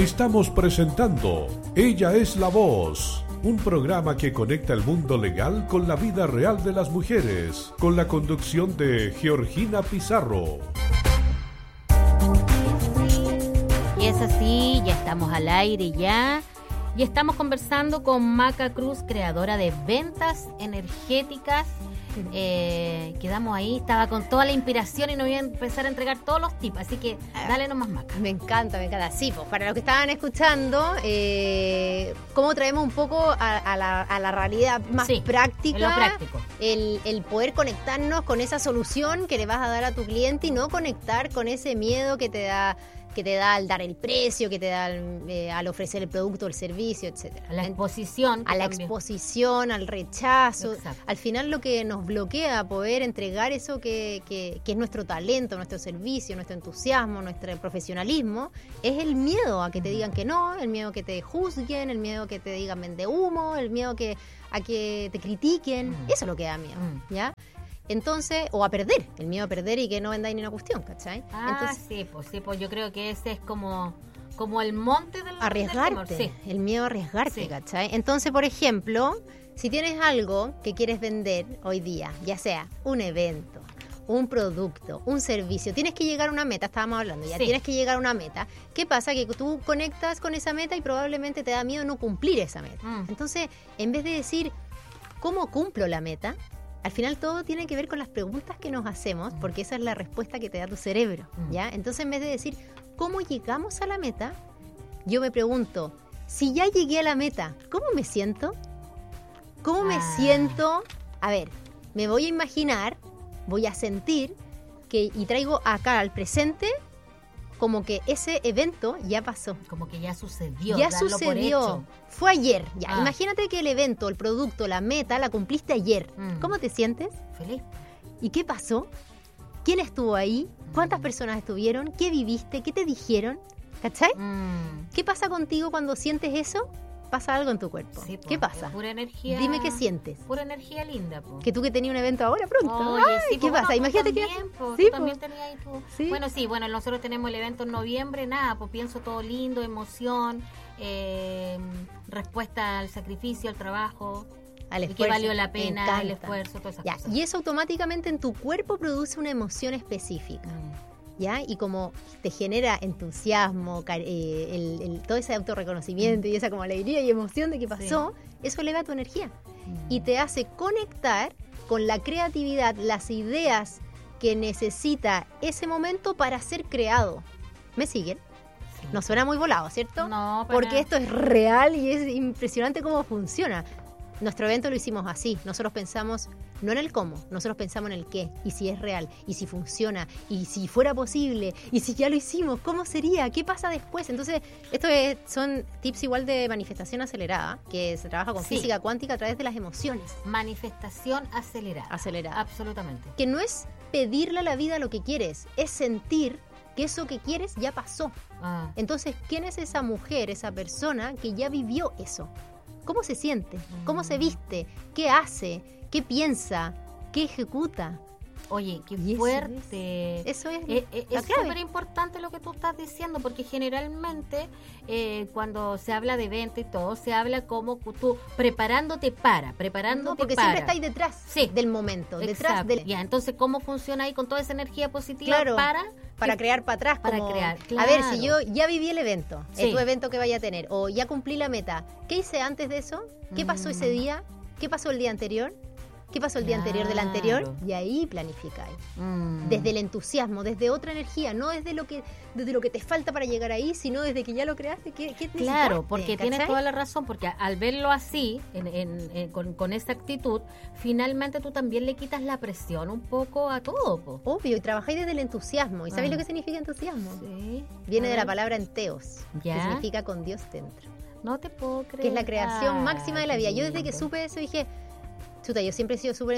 Estamos presentando Ella es la Voz, un programa que conecta el mundo legal con la vida real de las mujeres, con la conducción de Georgina Pizarro. Y es así, ya estamos al aire ya. Y estamos conversando con Maca Cruz, creadora de ventas energéticas. Quedamos ahí, estaba con toda la inspiración y nos voy a empezar a entregar todos los tips. Así que dale nomás, Maca. Me encanta. Sí, pues para los que estaban escuchando, cómo traemos un poco a la realidad más práctica. En lo práctico. El poder conectarnos con esa solución que le vas a dar a tu cliente y no conectar con ese miedo que te da al dar el precio, que te da al ofrecer el producto o el servicio, etcétera. A la exposición. A la exposición, al rechazo. Exacto. Al final lo que nos bloquea poder entregar eso que es nuestro talento, nuestro servicio, nuestro entusiasmo, nuestro profesionalismo, es el miedo a que te digan que no, el miedo a que te juzguen, el miedo a que te digan vende humo, el miedo a que te critiquen. Eso es lo que da miedo, ¿ya? Entonces, o a perder, el miedo a perder y que no vendáis ni una cuestión, ¿cachai? Entonces, sí, pues yo creo que ese es como el monte del arriesgarte, del el miedo a arriesgarte, ¿cachai? Entonces, por ejemplo, si tienes algo que quieres vender hoy día, ya sea un evento, un producto, un servicio, tienes que llegar a una meta, estábamos hablando ya, tienes que llegar a una meta. ¿Qué pasa? Que tú conectas con esa meta y probablemente te da miedo no cumplir esa meta. Entonces, en vez de decir, ¿cómo cumplo la meta?, al final todo tiene que ver con las preguntas que nos hacemos, porque esa es la respuesta que te da tu cerebro, ¿ya? Entonces, en vez de decir, ¿cómo llegamos a la meta?, yo me pregunto, si ya llegué a la meta, ¿cómo me siento? ¿Cómo me siento? A ver, me voy a imaginar, voy a sentir, y traigo acá al presente, como que ese evento ya pasó. Como que ya sucedió. Ya sucedió. Fue ayer. Ya. Imagínate que el evento, el producto, la meta, la cumpliste ayer. ¿Cómo te sientes? Feliz. ¿Y qué pasó? ¿Quién estuvo ahí? ¿Cuántas personas estuvieron? ¿Qué viviste? ¿Qué te dijeron? ¿Cachai? ¿Qué pasa contigo cuando sientes eso? Pasa algo en tu cuerpo. Sí, ¿qué pasa? Pura energía. Dime qué sientes. Pura energía linda, po. Que tú que tenías un evento ahora pronto. Oye, sí, ¿qué pasa? Imagínate que tú también tenías ahí tu... Sí. Bueno, nosotros tenemos el evento en noviembre, pues pienso todo lindo, emoción, respuesta al sacrificio, al trabajo, al esfuerzo, que valió la pena, el esfuerzo, todas esas cosas. Y eso automáticamente en tu cuerpo produce una emoción específica. ¿Ya? Y como te genera entusiasmo, todo ese autorreconocimiento y esa como alegría y emoción de que pasó, eso eleva tu energía y te hace conectar con la creatividad, las ideas que necesita ese momento para ser creado. ¿Me siguen? Sí. Nos suena muy volado, ¿cierto? No, porque esto es real y es impresionante cómo funciona. Nuestro evento lo hicimos así. Nosotros pensamos no en el cómo, nosotros pensamos en el qué, y si es real, y si funciona, y si fuera posible, y si ya lo hicimos, ¿cómo sería? ¿Qué pasa después? Entonces, son tips igual de manifestación acelerada, que se trabaja con física cuántica a través de las emociones. Manifestación acelerada. Acelerada. Absolutamente. Que no es pedirle a la vida lo que quieres, es sentir que eso que quieres ya pasó. Entonces, ¿quién es esa mujer, esa persona que ya vivió eso? ¿Cómo se siente? ¿Cómo se viste? ¿Qué hace? ¿Qué piensa? ¿Qué ejecuta? Oye, qué fuerte. Eso es súper importante lo que tú estás diciendo, porque generalmente cuando se habla de venta y todo, se habla como tú preparándote porque siempre estáis detrás del momento. Detrás del... Ya, entonces, ¿cómo funciona ahí con toda esa energía positiva para crear para atrás? A ver, si yo ya viví el evento, tu evento que vaya a tener, o ya cumplí la meta, ¿qué hice antes de eso? ¿Qué pasó ese día? ¿Qué pasó el día anterior? ¿Qué pasó el día anterior del anterior? Y ahí planificáis. Desde el entusiasmo, desde otra energía, no desde lo que te falta para llegar ahí, sino desde que ya lo creaste. ¿Qué claro, porque tienes toda la razón, porque al verlo así, con esa actitud, finalmente tú también le quitas la presión un poco a todo. Obvio, y trabajáis desde el entusiasmo. ¿Y sabéis lo que significa entusiasmo? Sí. Viene de la palabra enteos, que significa con Dios dentro. No te puedo creer. Que es la creación máxima de la vida. Yo desde que supe eso dije... Chuta, yo siempre he sido súper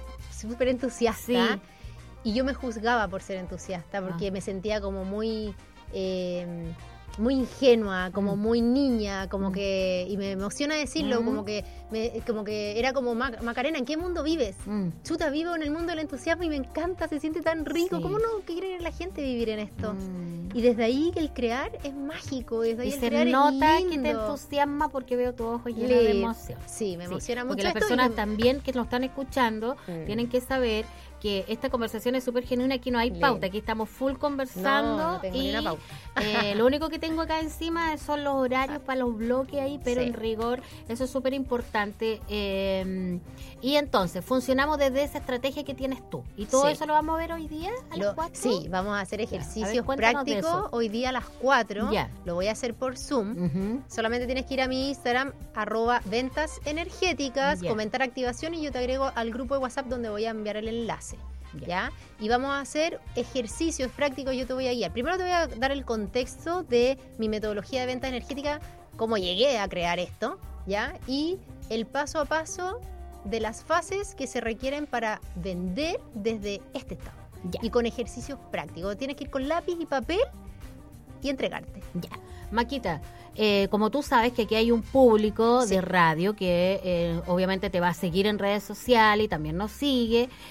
entusiasta y yo me juzgaba por ser entusiasta porque me sentía como muy muy ingenua, como muy niña, como que, y me emociona decirlo, como que era como Macarena, ¿en qué mundo vives? Chuta, vivo en el mundo del entusiasmo y me encanta, se siente tan rico. Sí. ¿Cómo no quiere la gente vivir en esto? Y desde ahí que el crear es mágico, desde ahí Y el se crear nota es que lindo. te entusiasma porque veo tus ojos llenos de emoción. Sí, me emociona mucho Porque las esto personas y- también que nos están escuchando tienen que saber que esta conversación es súper genuina, aquí no hay pauta, aquí estamos full conversando. No tengo ni y una pauta. Lo único que tengo acá encima son los horarios para los bloques ahí, pero Sí. en rigor eso es súper importante. Y entonces, funcionamos desde esa estrategia que tienes tú. ¿Y todo Sí. eso lo vamos a ver hoy día a las 4? Sí, vamos a hacer Ya, a ver, ejercicios cuéntanos de prácticos eso. hoy día a las 4. Ya. Lo voy a hacer por Zoom. Solamente tienes que ir a mi Instagram, @ventasenergéticas, Ya. comentar activación y yo te agrego al grupo de WhatsApp donde voy a enviar el enlace. Ya. ¿Ya? Y vamos a hacer ejercicios prácticos, yo te voy a guiar. Primero te voy a dar el contexto de mi metodología de venta energética, cómo llegué a crear esto, ¿ya? Y el paso a paso de las fases que se requieren para vender desde este estado. Ya. Y con ejercicios prácticos. Tienes que ir con lápiz y papel y entregarte. Ya. Maquita, como tú sabes que aquí hay un público Sí. de radio que obviamente te va a seguir en redes sociales y también nos sigue.